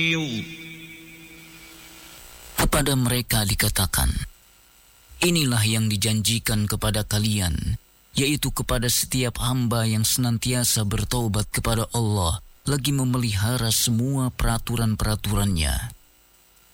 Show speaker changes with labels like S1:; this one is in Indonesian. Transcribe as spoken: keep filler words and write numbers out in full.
S1: Kepada mereka dikatakan, inilah yang dijanjikan kepada kalian, yaitu kepada setiap hamba yang senantiasa bertaubat kepada Allah, lagi memelihara semua peraturan-peraturannya.